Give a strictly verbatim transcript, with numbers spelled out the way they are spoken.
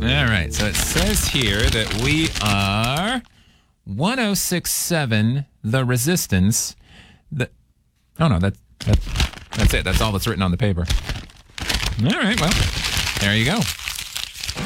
All right. So it says here that we are one oh six point seven, The Resistance. The, oh, no, that, that, that's it. That's all that's written on the paper. All right. Well, there you go.